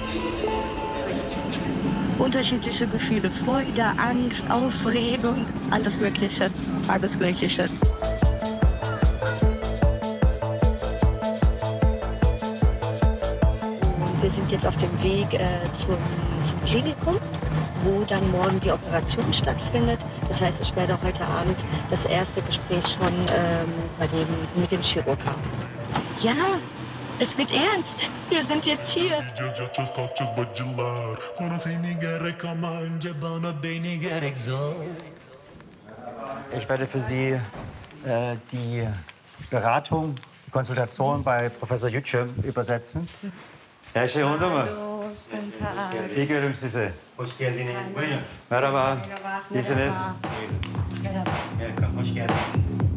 Unterschiedliche Gefühle, Freude, Angst, Aufregung, alles Mögliche, alles Mögliche. Wir sind jetzt auf dem Weg zum Klinikum, wo dann morgen die Operation stattfindet. Das heißt, ich werde heute Abend das erste Gespräch schon mit dem Chirurg haben. Ja, es wird ernst. Wir sind jetzt hier. Ich werde für Sie die Beratung, die Konsultation bei Professor Yüce übersetzen. Her şey oldu mu? Hallo, guten Tag. İyi görüyorum sizi. Hoş geldiniz. Buyurun. Merhaba. Merhaba. İyisiniz. Welcome. Hoş geldiniz.